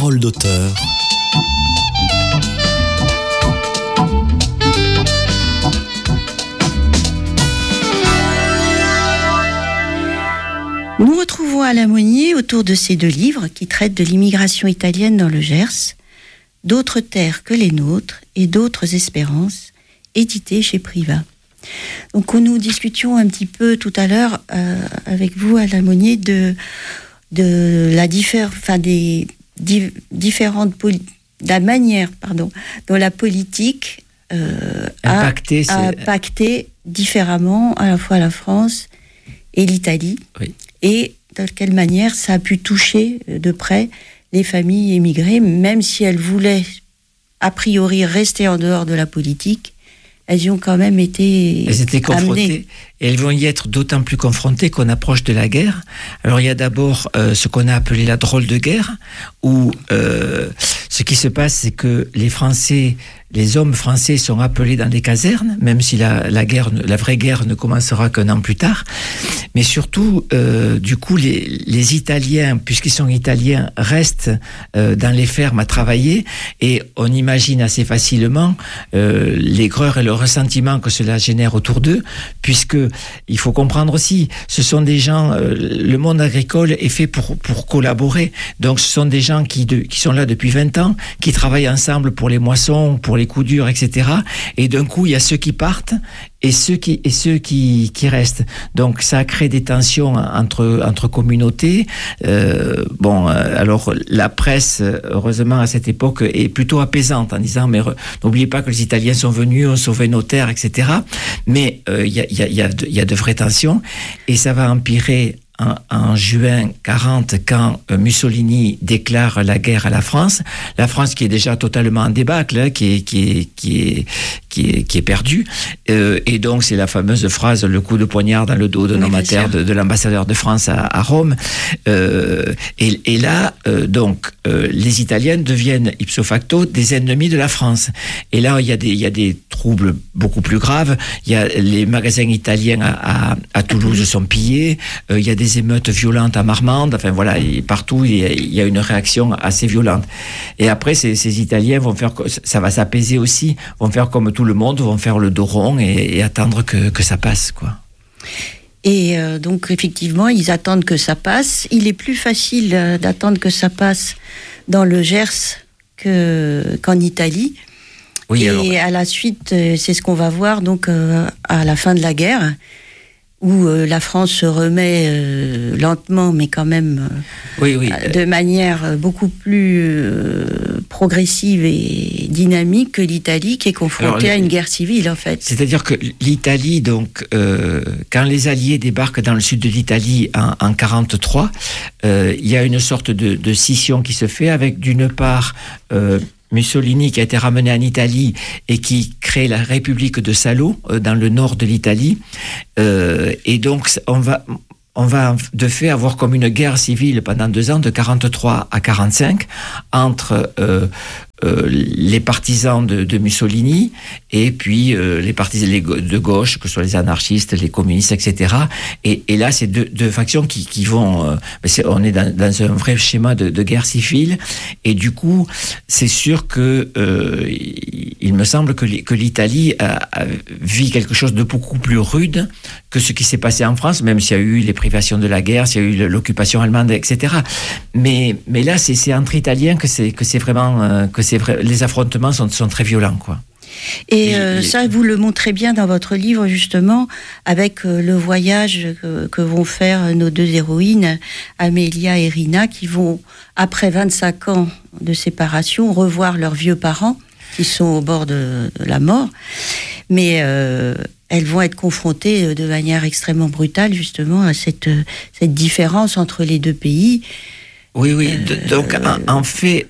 Parole d'auteur. Nous retrouvons Alain Monnier autour de ces deux livres qui traitent de l'immigration italienne dans le Gers, D'autres terres que les nôtres et d'autres espérances, édités chez Privat. Donc nous discutions un petit peu tout à l'heure avec vous, Alain Monnier, de la la manière dont la politique a impacté différemment à la fois la France et l'Italie, oui. Et de quelle manière ça a pu toucher de près les familles émigrées, même si elles voulaient a priori rester en dehors de la politique, elles y ont quand même été confrontées. Amenées. Et elles vont y être d'autant plus confrontées qu'on approche de la guerre. Alors il y a d'abord ce qu'on a appelé la drôle de guerre, où ce qui se passe, c'est que les hommes français sont appelés dans des casernes, même si la vraie guerre ne commencera qu'un an plus tard. Mais surtout, du coup, les Italiens, puisqu'ils sont italiens, restent dans les fermes à travailler, et on imagine assez facilement l'aigreur et le ressentiment que cela génère autour d'eux, puisque il faut comprendre aussi, ce sont des gens, le monde agricole est fait pour collaborer. Donc ce sont des gens qui sont là depuis 20 ans, qui travaillent ensemble pour les moissons, pour les coups durs, etc. Et d'un coup, il y a ceux qui partent et ceux qui restent. Donc ça crée des tensions entre communautés. Alors la presse, heureusement à cette époque, est plutôt apaisante en disant mais n'oubliez pas que les Italiens sont venus, ont sauvé nos terres, etc. Mais il y a de vraies tensions, et ça va empirer en juin 40, quand Mussolini déclare la guerre à la France qui est déjà totalement en débâcle, qui est perdue, et donc c'est la fameuse phrase, le coup de poignard dans le dos de nommataire de l'ambassadeur de France à Rome, et là les Italiens deviennent ipso facto des ennemis de la France, et là il y a des troubles beaucoup plus graves. Il y a les magasins italiens à Toulouse sont pillés, il y a des émeutes violentes à Marmande, enfin voilà, partout il y a une réaction assez violente. Et après ces Italiens vont faire, ça va s'apaiser aussi, vont faire comme tout le monde, vont faire le dos rond et attendre que ça passe, quoi. Et donc effectivement, ils attendent que ça passe. Il est plus facile d'attendre que ça passe dans le Gers qu'en Italie. Oui, et à la suite, c'est ce qu'on va voir donc à la fin de la guerre, où la France se remet lentement, mais quand même de manière beaucoup plus progressive et dynamique que l'Italie, qui est confrontée à une guerre civile, en fait. C'est-à-dire que l'Italie, donc, quand les Alliés débarquent dans le sud de l'Italie en 1943, il y a une sorte de scission qui se fait avec, d'une part, Mussolini qui a été ramené en Italie et qui crée la République de Salo dans le nord de l'Italie, et donc on va de fait avoir comme une guerre civile pendant 2 ans, de 1943 à 1945, entre les partisans de Mussolini et puis les partisans de gauche, que ce soit les anarchistes, les communistes, etc. Et là, c'est deux factions qui vont... on est dans un vrai schéma de guerre civile, et du coup, c'est sûr que il me semble que l'Italie vit quelque chose de beaucoup plus rude que ce qui s'est passé en France, même s'il y a eu les privations de la guerre, s'il y a eu l'occupation allemande, etc. Mais là, c'est entre Italiens que c'est vraiment... les affrontements sont très violents, quoi. Et ça, vous le montrez bien dans votre livre, justement, avec le voyage que vont faire nos deux héroïnes, Amelia et Rina, qui vont, après 25 ans de séparation, revoir leurs vieux parents, qui sont au bord de la mort. Mais elles vont être confrontées de manière extrêmement brutale, justement, à cette différence entre les deux pays. Oui. Donc, en fait,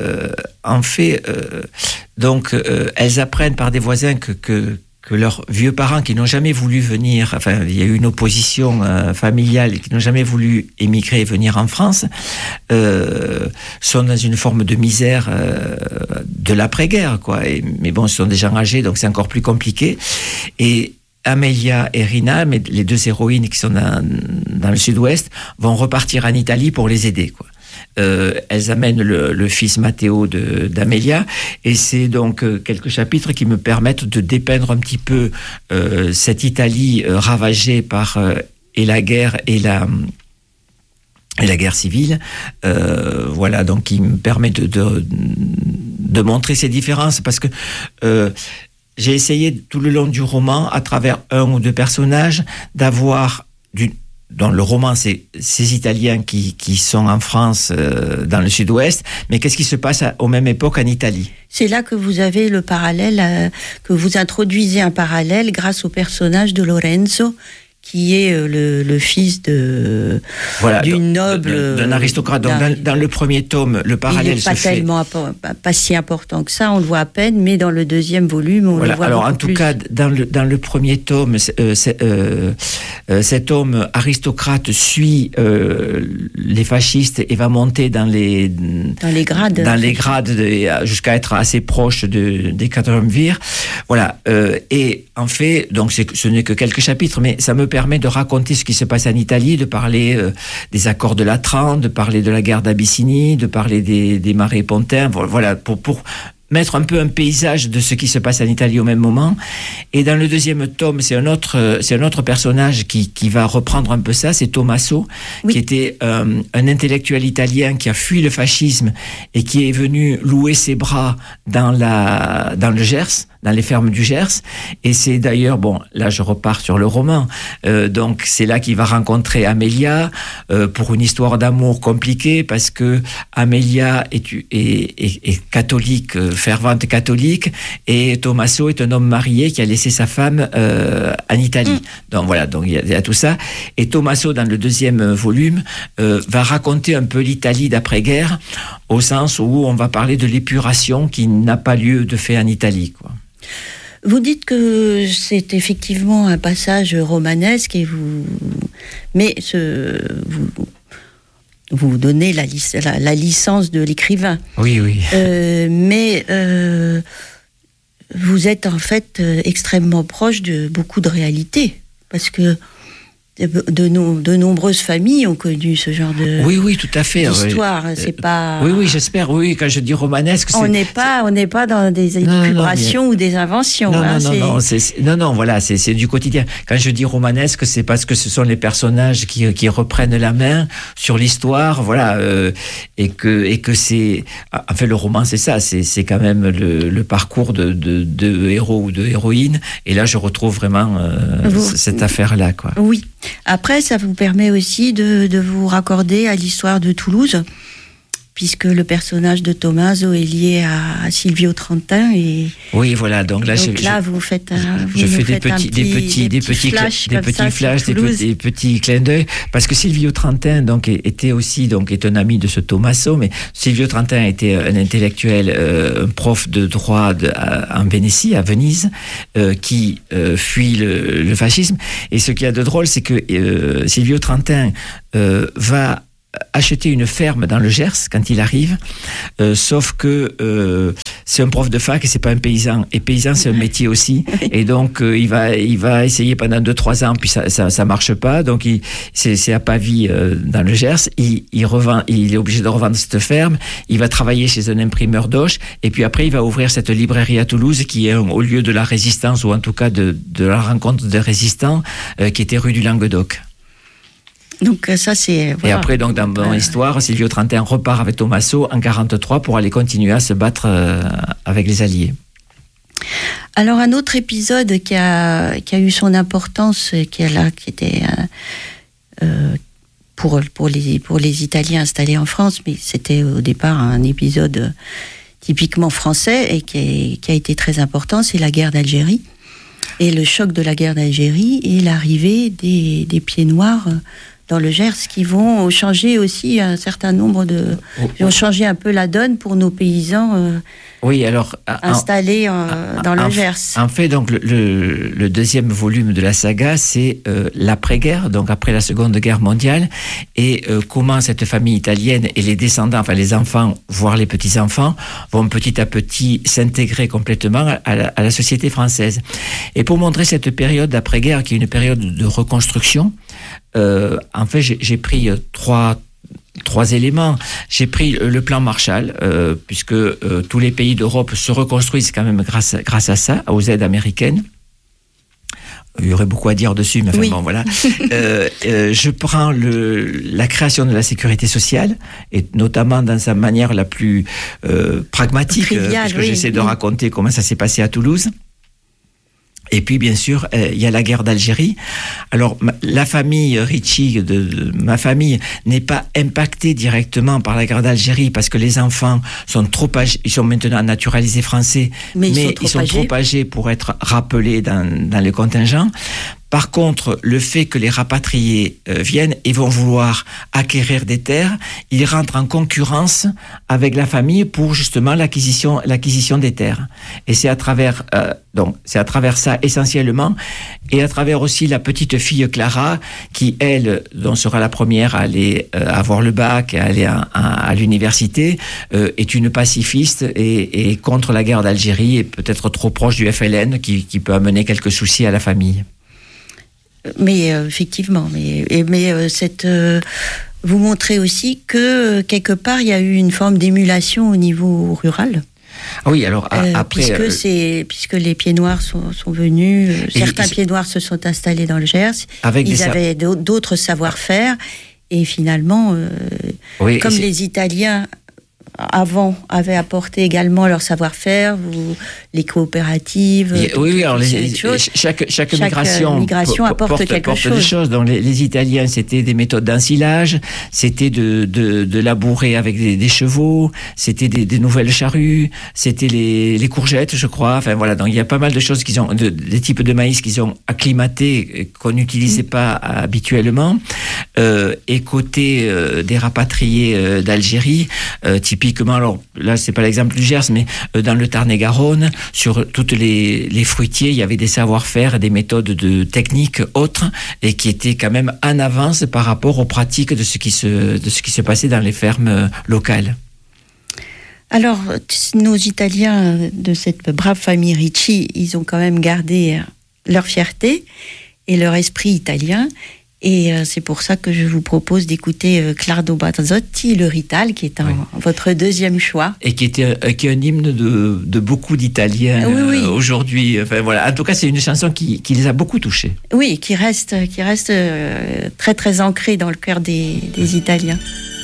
elles apprennent par des voisins que leurs vieux parents, qui n'ont jamais voulu venir, enfin, il y a eu une opposition familiale, et qui n'ont jamais voulu émigrer et venir en France, sont dans une forme de misère de l'après-guerre, quoi. Mais bon, ce sont des gens âgés, donc c'est encore plus compliqué. Et Amelia et Rina, les deux héroïnes qui sont dans le sud-ouest, vont repartir en Italie pour les aider, quoi. elles amènent le fils Matteo d'Amelia, et c'est donc quelques chapitres qui me permettent de dépeindre un petit peu cette Italie ravagée par et la guerre et la guerre civile, voilà, donc qui me permet de montrer ces différences, parce que j'ai essayé tout le long du roman, à travers un ou deux personnages, d'avoir dans le roman, c'est ces Italiens qui sont en France, dans le sud-ouest, mais qu'est-ce qui se passe aux mêmes époques en Italie ? C'est là que vous avez le parallèle, que vous introduisez un parallèle grâce au personnage de Lorenzo, qui est le fils d'une noble... D'un aristocrate. Donc, dans le premier tome, le parallèle se fait... pas si important que ça, on le voit à peine, mais dans le deuxième volume, on le voit alors, beaucoup en tout plus. cas, dans le premier tome, cet homme aristocrate suit les fascistes et va monter dans les grades. Dans les grades, jusqu'à être assez proche des quatrièmes-vires. Voilà. Et en fait, donc ce n'est que quelques chapitres, mais ça me permet de raconter ce qui se passe en Italie, de parler des accords de Latran, de parler de la guerre d'Abyssinie, de parler des marais pontins, voilà, pour mettre un peu un paysage de ce qui se passe en Italie au même moment. Et dans le deuxième tome, c'est un autre personnage qui va reprendre un peu ça, c'est Tommaso, oui, qui était un intellectuel italien qui a fui le fascisme et qui est venu louer ses bras dans le Gers, dans les fermes du Gers. Et c'est d'ailleurs, bon, là je repars sur le roman, donc c'est là qu'il va rencontrer Amelia pour une histoire d'amour compliquée, parce que Amelia est catholique, fervente catholique, et Tommaso est un homme marié qui a laissé sa femme en Italie. Donc voilà, donc il y a tout ça. Et Tommaso, dans le deuxième volume, va raconter un peu l'Italie d'après-guerre, au sens où on va parler de l'épuration qui n'a pas lieu de fait en Italie, quoi. Vous dites que c'est effectivement un passage romanesque, vous donnez la licence de l'écrivain. Oui, oui. Mais vous êtes en fait extrêmement proche de beaucoup de réalités, parce que de nombreuses familles ont connu ce genre de oui, tout à fait, d'histoire. C'est pas. Oui, j'espère. Oui, quand je dis romanesque, on n'est pas dans des élucubrations ou des inventions. Non, voilà, c'est du quotidien. Quand je dis romanesque, c'est parce que ce sont les personnages qui reprennent la main sur l'histoire, voilà, et que c'est. En fait, le roman, c'est ça. C'est quand même le parcours de héros ou de héroïnes. Et là, je retrouve vraiment cette affaire-là, quoi. Oui. Après, ça vous permet aussi de vous raccorder à l'histoire de Toulouse, puisque le personnage de Tommaso est lié à Silvio Trentin. Oui, voilà. Donc là, vous faites des petits flashs, des petits clins d'œil, parce que Silvio Trentin est un ami de ce Tommaso, mais Silvio Trentin était un intellectuel, un prof de droit en Vénétie, à Venise, qui fuit le fascisme. Et ce qu'il y a de drôle, c'est que Silvio Trentin va acheter une ferme dans le Gers quand il arrive, sauf que c'est un prof de fac et c'est pas un paysan, et paysan c'est un métier aussi, et donc il va essayer pendant 2-3 ans, puis ça marche pas, donc c'est à Pavie, dans le Gers, il est obligé de revendre cette ferme, il va travailler chez un imprimeur d'Auch, et puis après il va ouvrir cette librairie à Toulouse qui est au lieu de la résistance, ou en tout cas de la rencontre des résistants, qui était rue du Languedoc. Donc ça c'est... Voilà. Et après, donc, dans mon histoire, Silvio Trentin repart avec Tommaso en 1943 pour aller continuer à se battre avec les Alliés. Alors un autre épisode qui a eu son importance, qui était pour les Italiens installés en France, mais c'était au départ un épisode typiquement français et qui a été très important, c'est la guerre d'Algérie. Et le choc de la guerre d'Algérie et l'arrivée des Pieds Noirs dans le Gers, qui vont changer aussi un certain nombre qui ont changé un peu la donne pour nos paysans installés dans le Gers. En fait, donc, le deuxième volume de la saga, c'est l'après-guerre, donc après la Seconde Guerre mondiale, et comment cette famille italienne et les descendants, enfin les enfants, voire les petits-enfants, vont petit à petit s'intégrer complètement à la société française. Et pour montrer cette période d'après-guerre, qui est une période de reconstruction, en fait, j'ai pris trois éléments. J'ai pris le plan Marshall, puisque tous les pays d'Europe se reconstruisent quand même grâce à ça, aux aides américaines. Il y aurait beaucoup à dire dessus, mais enfin bon, voilà. Je prends la création de la sécurité sociale, et notamment dans sa manière la plus pragmatique, puisque j'essaie de raconter comment ça s'est passé à Toulouse. Et puis, bien sûr, il y a la guerre d'Algérie. Alors, la famille Ricci, ma famille, n'est pas impactée directement par la guerre d'Algérie parce que les enfants sont trop âgés, ils sont maintenant naturalisés français, mais ils sont trop âgés pour être rappelés dans les contingents. Par contre, le fait que les rapatriés viennent et vont vouloir acquérir des terres, ils rentrent en concurrence avec la famille pour justement l'acquisition des terres. Et c'est à travers ça essentiellement, et à travers aussi la petite fille Clara, qui elle, dont sera la première à aller avoir le bac, à aller à l'université, est une pacifiste et contre la guerre d'Algérie et peut-être trop proche du FLN, qui peut amener quelques soucis à la famille. Mais effectivement, vous montrez aussi que quelque part il y a eu une forme d'émulation au niveau rural. Oui, alors après, puisque les pieds noirs sont venus, certains pieds noirs se sont installés dans le Gers. Ils avaient d'autres savoir-faire, et finalement, comme les Italiens avant avaient apporté également leur savoir-faire, les coopératives. Alors chaque migration apporte quelque chose. Des choses. Donc les Italiens, c'était des méthodes d'ensilage, c'était de labourer avec des chevaux, c'était des nouvelles charrues, c'était les courgettes, je crois. Enfin voilà, donc il y a pas mal de choses des types de maïs qu'ils ont acclimatés qu'on n'utilisait pas habituellement. Et côté des rapatriés d'Algérie, typiquement, alors là c'est pas l'exemple du Gers, mais dans le Tarn-et-Garonne, sur toutes les fruitiers, il y avait des savoir-faire, des méthodes techniques autres, et qui étaient quand même en avance par rapport aux pratiques de ce qui se passait dans les fermes locales. Alors, nos Italiens de cette brave famille Ricci, ils ont quand même gardé leur fierté et leur esprit italien. Et c'est pour ça que je vous propose d'écouter Clardo Bazzotti, le Rital, qui est votre deuxième choix. Et qui est un hymne de beaucoup d'Italiens aujourd'hui. Enfin, voilà. En tout cas, c'est une chanson qui les a beaucoup touchés. Oui, qui reste très très ancrée dans le cœur des Italiens.